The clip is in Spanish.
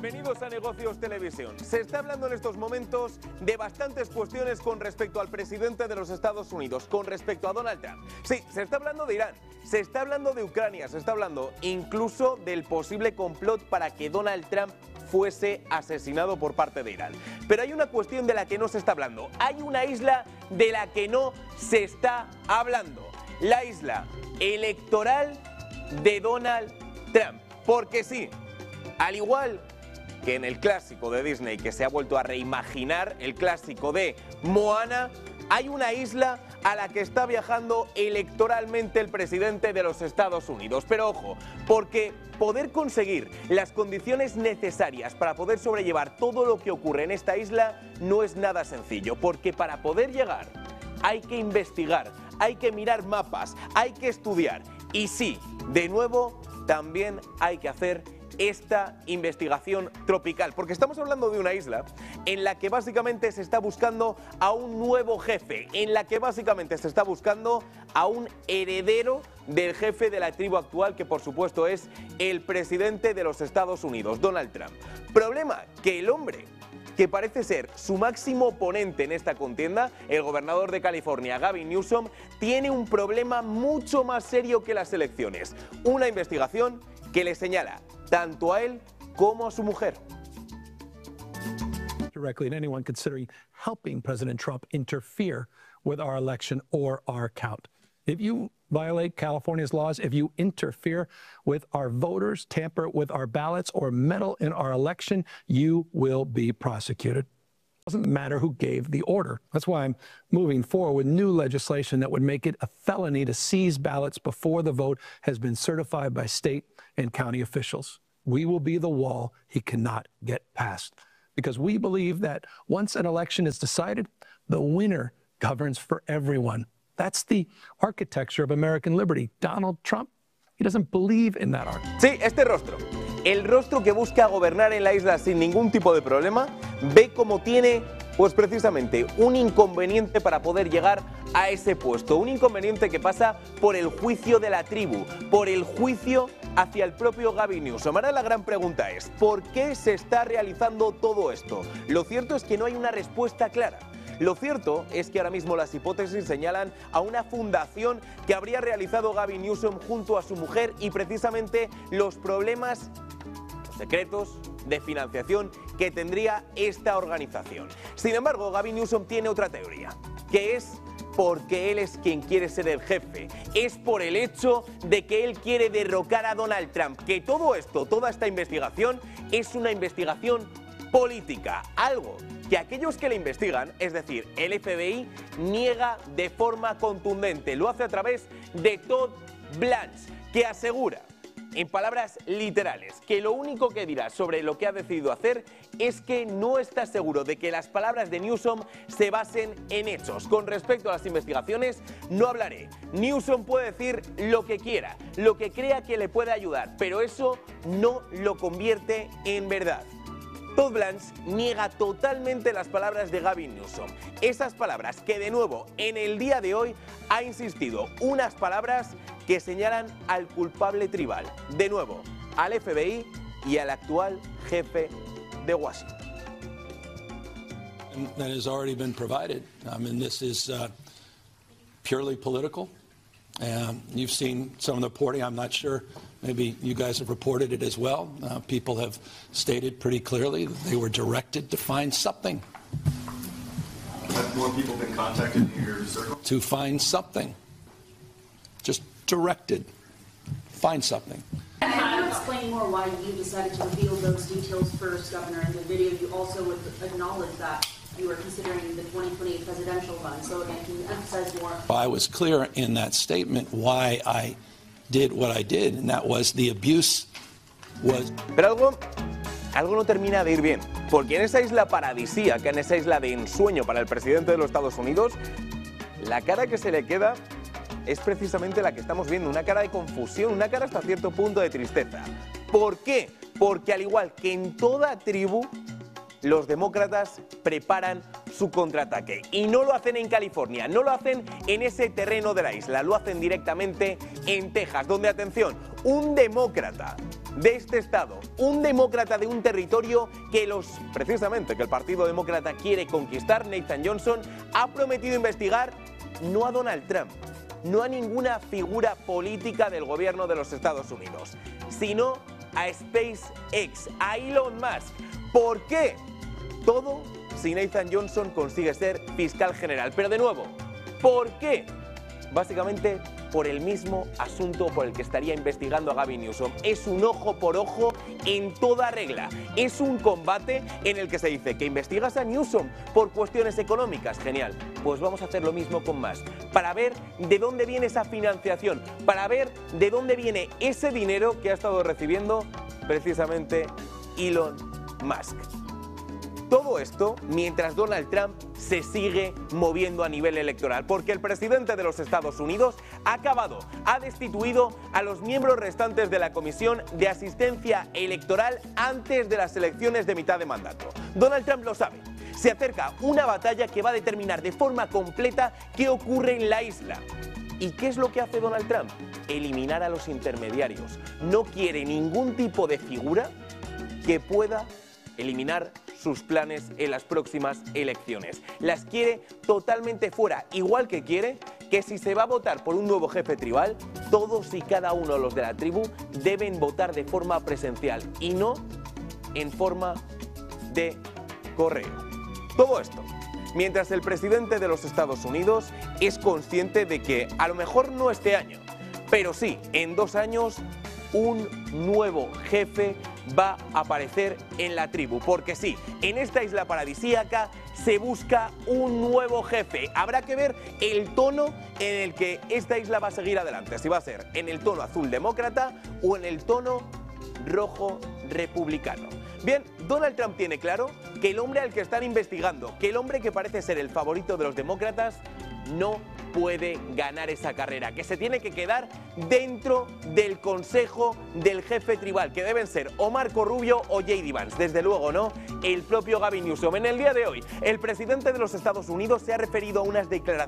Bienvenidos a Negocios Televisión. Se está hablando en estos momentos de bastantes cuestiones con respecto al presidente de los Estados Unidos, con respecto a Donald Trump. Sí, se está hablando de Irán, se está hablando de Ucrania, se está hablando incluso del posible complot para que Donald Trump fuese asesinado por parte de Irán. Pero hay una cuestión de la que no se está hablando. Hay una isla de la que no se está hablando. La isla electoral de Donald Trump. Porque sí, al igual que en el clásico de Disney que se ha vuelto a reimaginar, el clásico de Moana, hay una isla a la que está viajando electoralmente el presidente de los Estados Unidos. Pero ojo, porque poder conseguir las condiciones necesarias para poder sobrellevar todo lo que ocurre en esta isla no es nada sencillo, porque para poder llegar hay que investigar, hay que mirar mapas, hay que estudiar. Y sí, de nuevo, también hay que hacer esta investigación tropical, porque estamos hablando de una isla en la que básicamente se está buscando a un nuevo jefe, en la que básicamente se está buscando a un heredero del jefe de la tribu actual, que por supuesto es el presidente de los Estados Unidos, Donald Trump. Problema, que el hombre que parece ser su máximo oponente en esta contienda, el gobernador de California, Gavin Newsom, tiene un problema mucho más serio que las elecciones. Una investigación que le señala tanto a él como a su mujer. Directly at anyone considering helping President Trump interfere with our election or our count. If you violate California's laws, if you interfere with our voters, tamper with our ballots, or meddle in our election, you will be prosecuted. It doesn't matter who gave the order. That's why I'm moving forward with new legislation that would make it a felony to seize ballots before the vote has been certified by state and county officials. We will be the wall he cannot get past, because we believe that once an election is decided, the winner governs for everyone. That's the architecture of American liberty. Donald Trump, he doesn't believe in that architecture. Sí, este rostro, el rostro que busca gobernar en la isla sin ningún tipo de problema, ve cómo tiene, pues precisamente, un inconveniente para poder llegar a ese puesto. Un inconveniente que pasa por el juicio de la tribu, por el juicio hacia el propio Gavin Newsom. Ahora la gran pregunta es, ¿por qué se está realizando todo esto? Lo cierto es que no hay una respuesta clara. Lo cierto es que ahora mismo las hipótesis señalan a una fundación que habría realizado Gavin Newsom junto a su mujer, y precisamente los problemas secretos de financiación que tendría esta organización. Sin embargo, Gavin Newsom tiene otra teoría, que es porque él es quien quiere ser el jefe, es por el hecho de que él quiere derrocar a Donald Trump, que todo esto, toda esta investigación es una investigación política, algo que aquellos que le investigan, es decir, el FBI, niega de forma contundente. Lo hace a través de Todd Blanche, que asegura, en palabras literales, que lo único que dirá sobre lo que ha decidido hacer es que no está seguro de que las palabras de Newsom se basen en hechos. Con respecto a las investigaciones, no hablaré. Newsom puede decir lo que quiera, lo que crea que le puede ayudar, pero eso no lo convierte en verdad. Todd Blanche niega totalmente las palabras de Gavin Newsom. Esas palabras que, de nuevo, en el día de hoy ha insistido, unas palabras que señalan al culpable tribal, de nuevo, al FBI y al actual jefe de Washington. That has already been provided. I mean, this is purely political. You've seen some of the reporting. I'm not sure. Maybe you guys have reported it as well. People have stated pretty clearly that they were directed to find something. Have more people been contacted in your circle? To find something. Just directed. Find something. Can you explain more why you decided to reveal those details first, Governor? In the video, you also would acknowledge that you were considering the 2028 presidential run. So again, can you emphasize more? I was clear in that statement why I did what I did, and that was the abuse was... Pero algo no termina de ir bien, porque en esa isla paradisíaca, en esa isla de ensueño para el presidente de los Estados Unidos, la cara que se le queda es precisamente la que estamos viendo, una cara de confusión, una cara hasta cierto punto de tristeza. ¿Por qué? Porque al igual que en toda tribu, los demócratas preparan su contraataque. Y no lo hacen en California, no lo hacen en ese terreno de la isla, lo hacen directamente en Texas, donde, atención, un demócrata de este estado, un demócrata de un territorio que precisamente que el Partido Demócrata quiere conquistar, Nathan Johnson, ha prometido investigar no a Donald Trump, no a ninguna figura política del gobierno de los Estados Unidos, sino a SpaceX, a Elon Musk. ¿Por qué? Todo si Nathan Johnson consigue ser fiscal general. Pero de nuevo, ¿por qué? Básicamente por el mismo asunto por el que estaría investigando a Gavin Newsom. Es un ojo por ojo en toda regla. Es un combate en el que se dice que investigas a Newsom por cuestiones económicas. Genial. Pues vamos a hacer lo mismo con Musk, para ver de dónde viene esa financiación, para ver de dónde viene ese dinero que ha estado recibiendo precisamente Elon Musk. Todo esto mientras Donald Trump se sigue moviendo a nivel electoral, porque el presidente de los Estados Unidos ha destituido a los miembros restantes de la Comisión de Asistencia Electoral antes de las elecciones de mitad de mandato. Donald Trump lo sabe. Se acerca una batalla que va a determinar de forma completa qué ocurre en la isla. ¿Y qué es lo que hace Donald Trump? Eliminar a los intermediarios. No quiere ningún tipo de figura que pueda eliminar sus planes en las próximas elecciones. Las quiere totalmente fuera, igual que quiere que si se va a votar por un nuevo jefe tribal, todos y cada uno de los de la tribu deben votar de forma presencial y no en forma de correo. Todo esto mientras el presidente de los Estados Unidos es consciente de que a lo mejor no este año, pero sí en 2 años un nuevo jefe va a aparecer en la tribu, porque sí, en esta isla paradisíaca se busca un nuevo jefe. Habrá que ver el tono en el que esta isla va a seguir adelante, si va a ser en el tono azul demócrata o en el tono rojo republicano. Bien, Donald Trump tiene claro que el hombre al que están investigando, que el hombre que parece ser el favorito de los demócratas, no puede ganar esa carrera, que se tiene que quedar dentro del consejo del jefe tribal, que deben ser o Marco Rubio o J.D. Vance, desde luego no el propio Gavin Newsom. En el día de hoy, el presidente de los Estados Unidos se ha referido a unas declaraciones